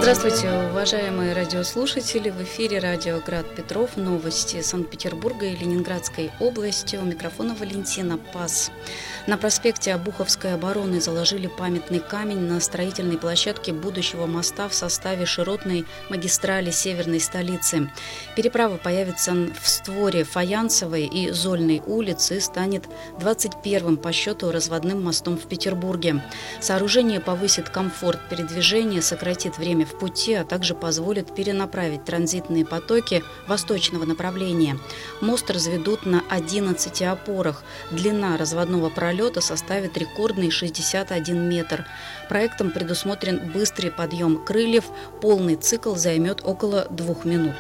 Здравствуйте, уважаемые радиослушатели! В эфире радио «Град Петров». Новости Санкт-Петербурга и Ленинградской области. У микрофона Валентина Пас. На проспекте Обуховской обороны заложили памятный камень на строительной площадке будущего моста в составе широтной магистрали северной столицы. Переправа появится в створе Фаянсовой и Зольной улиц и станет 21-м по счету разводным мостом в Петербурге. Сооружение повысит комфорт передвижения, сократит время в пути, а также позволит перенаправить транзитные потоки восточного направления. Мост разведут на 11 опорах. Длина разводного пролета составит рекордный 61 метр. Проектом предусмотрен быстрый подъем крыльев. Полный цикл займет около 2 минут.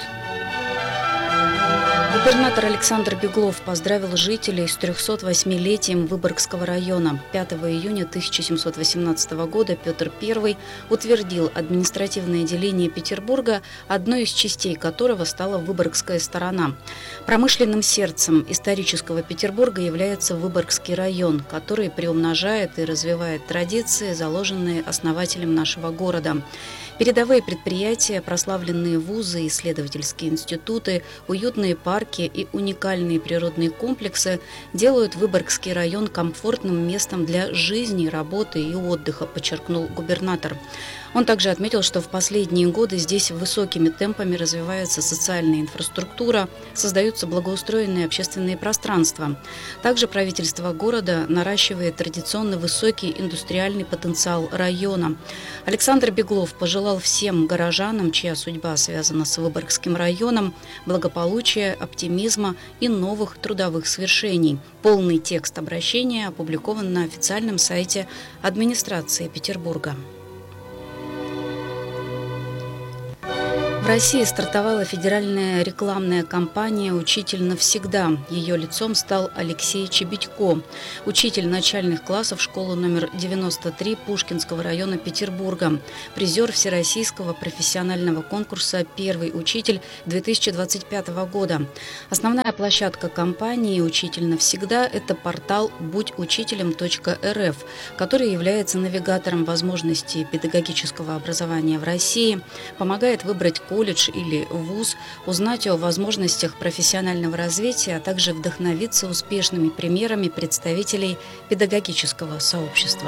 Губернатор Александр Беглов поздравил жителей с 308-летием Выборгского района. 5 июня 1718 года Петр I утвердил административное деление Петербурга, одной из частей которого стала Выборгская сторона. Промышленным сердцем исторического Петербурга является Выборгский район, который приумножает и развивает традиции, заложенные основателем нашего города. Передовые предприятия, прославленные вузы, исследовательские институты, уютные парки и уникальные природные комплексы делают Выборгский район комфортным местом для жизни, работы и отдыха, подчеркнул губернатор. Он также отметил, что в последние годы здесь высокими темпами развивается социальная инфраструктура, создаются благоустроенные общественные пространства. Также правительство города наращивает традиционно высокий индустриальный потенциал района. Александр Беглов пожелал всем горожанам, чья судьба связана с Выборгским районом, благополучия, оптимизма и новых трудовых свершений. Полный текст обращения опубликован на официальном сайте администрации Петербурга. В России стартовала федеральная рекламная кампания «Учитель навсегда». Ее лицом стал Алексей Чебедько, учитель начальных классов школы номер 93 Пушкинского района Петербурга, призер Всероссийского профессионального конкурса «Первый учитель» 2025 года. Основная площадка кампании «Учитель навсегда» – это портал будьучителем.рф, который является навигатором возможностей педагогического образования в России, помогает выбрать колледж или вуз, узнать о возможностях профессионального развития, а также вдохновиться успешными примерами представителей педагогического сообщества.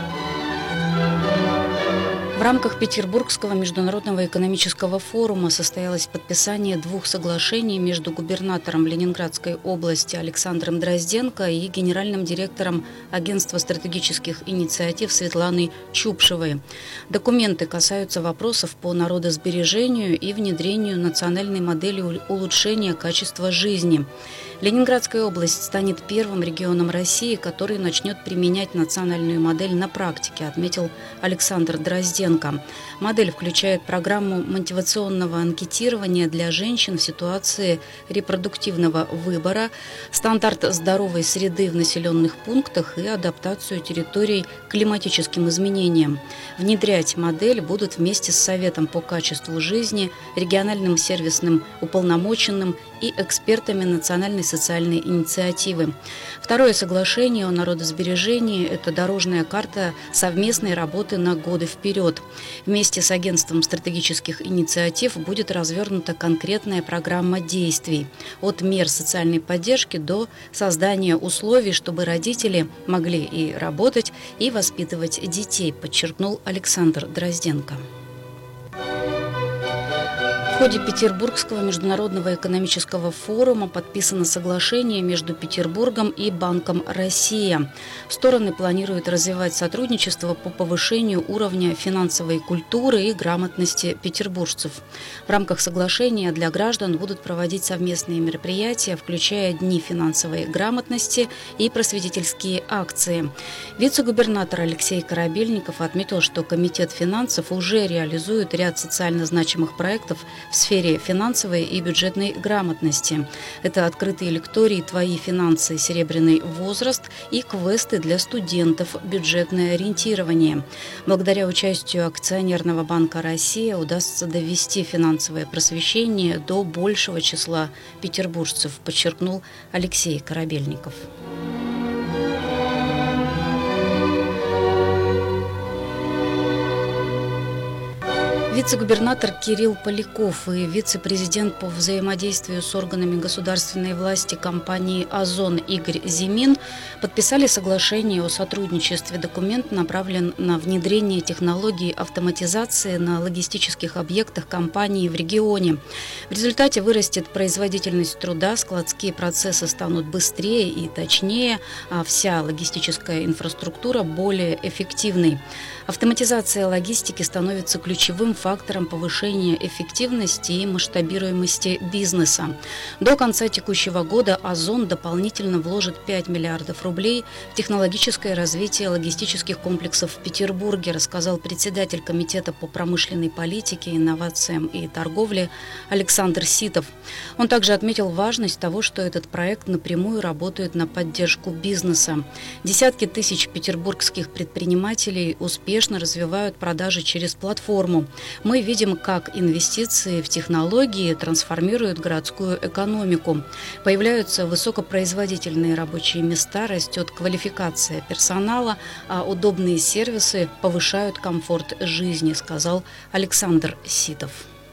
В рамках Петербургского международного экономического форума состоялось подписание 2 соглашений между губернатором Ленинградской области Александром Дрозденко и генеральным директором Агентства стратегических инициатив Светланой Чупшевой. Документы касаются вопросов по народосбережению и внедрению национальной модели улучшения качества жизни. Ленинградская область станет первым регионом России, который начнет применять национальную модель на практике, отметил Александр Дрозденко. Модель включает программу мотивационного анкетирования для женщин в ситуации репродуктивного выбора, стандарт здоровой среды в населенных пунктах и адаптацию территорий к климатическим изменениям. Внедрять модель будут вместе с Советом по качеству жизни, региональным сервисным уполномоченным и экспертами национальной социальной инициативы. Второе соглашение о народосбережении – это дорожная карта совместной работы на годы вперед. Вместе с Агентством стратегических инициатив будет развернута конкретная программа действий от мер социальной поддержки до создания условий, чтобы родители могли и работать, и воспитывать детей, подчеркнул Александр Дрозденко. В ходе Петербургского международного экономического форума подписано соглашение между Петербургом и Банком «Россия». Стороны планируют развивать сотрудничество по повышению уровня финансовой культуры и грамотности петербуржцев. В рамках соглашения для граждан будут проводить совместные мероприятия, включая дни финансовой грамотности и просветительские акции. Вице-губернатор Алексей Корабельников отметил, что Комитет финансов уже реализует ряд социально значимых проектов в сфере финансовой и бюджетной грамотности. Это открытые лектории «Твои финансы. Серебряный возраст» и квесты для студентов «Бюджетное ориентирование». Благодаря участию акционерного банка «Россия» удастся довести финансовое просвещение до большего числа петербуржцев, подчеркнул Алексей Корабельников. Вице-губернатор Кирилл Поляков и вице-президент по взаимодействию с органами государственной власти компании «Озон» Игорь Зимин подписали соглашение о сотрудничестве. Документ направлен на внедрение технологий автоматизации на логистических объектах компании в регионе. В результате вырастет производительность труда, складские процессы станут быстрее и точнее, а вся логистическая инфраструктура более эффективной. Автоматизация логистики становится ключевым фактором повышения эффективности и масштабируемости бизнеса. До конца текущего года «Озон» дополнительно вложит 5 миллиардов рублей в технологическое развитие логистических комплексов в Петербурге, рассказал председатель Комитета по промышленной политике, инновациям и торговле Александр Ситов. Он также отметил важность того, что этот проект напрямую работает на поддержку бизнеса. Десятки тысяч петербургских предпринимателей успешно развивают продажи через платформу. Мы видим, как инвестиции в технологии трансформируют городскую экономику. Появляются высокопроизводительные рабочие места, растет квалификация персонала, а удобные сервисы повышают комфорт жизни, сказал Александр Ситов.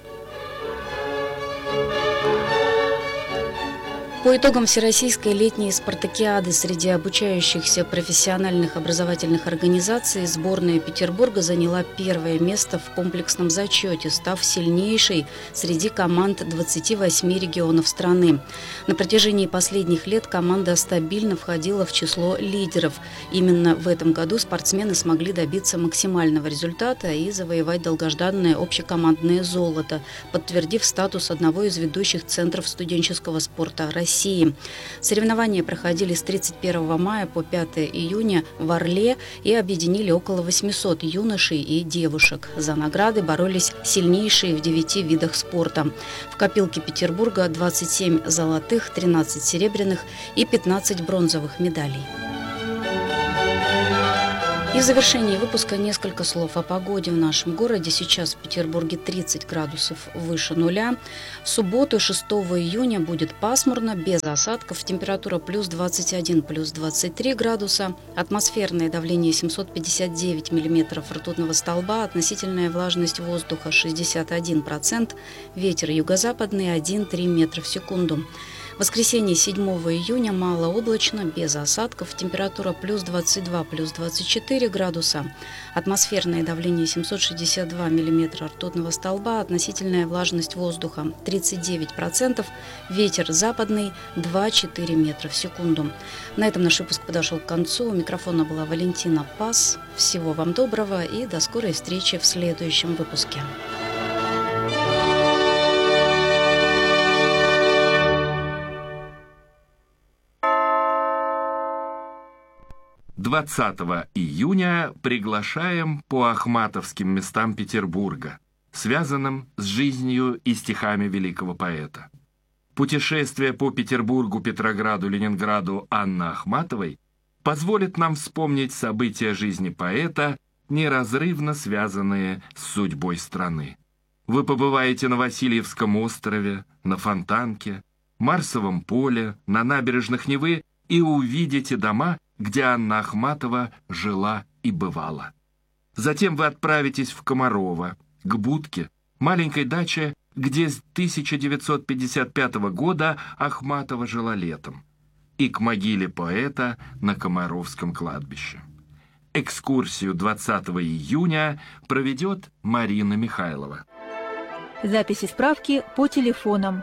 По итогам Всероссийской летней спартакиады среди обучающихся профессиональных образовательных организаций сборная Петербурга заняла первое место в комплексном зачете, став сильнейшей среди команд 28 регионов страны. На протяжении последних лет команда стабильно входила в число лидеров. Именно в этом году спортсмены смогли добиться максимального результата и завоевать долгожданное общекомандное золото, подтвердив статус одного из ведущих центров студенческого спорта России. Соревнования проходили с 31 мая по 5 июня в Орле и объединили около 800 юношей и девушек. За награды боролись сильнейшие в 9 видах спорта. В копилке Петербурга 27 золотых, 13 серебряных и 15 бронзовых медалей. И в завершении выпуска несколько слов о погоде в нашем городе. Сейчас в Петербурге 30 градусов выше нуля. В субботу, 6 июня, будет пасмурно, без осадков. Температура плюс 21, плюс 23 градуса. Атмосферное давление 759 миллиметров ртутного столба. Относительная влажность воздуха 61%. Ветер юго-западный 1,3 метра в секунду. В воскресенье 7 июня малооблачно, без осадков, температура плюс 22, плюс 24 градуса, атмосферное давление 762 миллиметра ртутного столба, относительная влажность воздуха 39%, ветер западный 2,4 метра в секунду. На этом наш выпуск подошел к концу. У микрофона была Валентина Пас. Всего вам доброго и до скорой встречи в следующем выпуске. 20 июня приглашаем по ахматовским местам Петербурга, связанным с жизнью и стихами великого поэта. Путешествие по Петербургу, Петрограду, Ленинграду Анны Ахматовой позволит нам вспомнить события жизни поэта, неразрывно связанные с судьбой страны. Вы побываете на Васильевском острове, на Фонтанке, Марсовом поле, на набережных Невы и увидите дома, где Анна Ахматова жила и бывала. Затем вы отправитесь в Комарово, к Будке, маленькой даче, где с 1955 года Ахматова жила летом, и к могиле поэта на Комаровском кладбище. Экскурсию 20 июня проведет Марина Михайлова. Записи справки по телефонам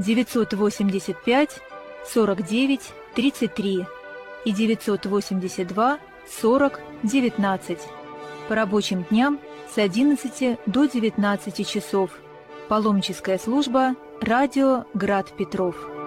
985 49 33 и 982 40 19. По рабочим дням с 11 до 19 часов. Паломническая служба «Радио Град Петров».